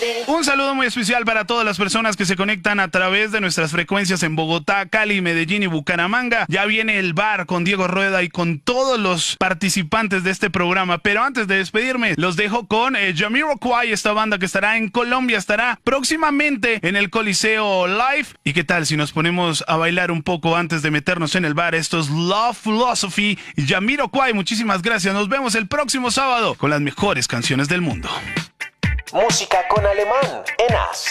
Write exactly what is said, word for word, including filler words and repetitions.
Un saludo muy especial para todas las personas que se conectan a través de nuestras frecuencias en Bogotá, Cali, Medellín y Bucaramanga. Ya viene el bar con Diego Rueda y con todos los participantes de este programa. Pero antes de despedirme, los dejo con eh, Jamiroquai, esta banda que estará en Colombia, estará próximamente en el Coliseo Live. ¿Y qué tal si nos ponemos a bailar un poco antes de meternos en el bar? Esto es Love Philosophy y Jamiroquai. Muchísimas gracias. Nos vemos el próximo sábado con las mejores canciones del mundo. Música con Alemán en A S.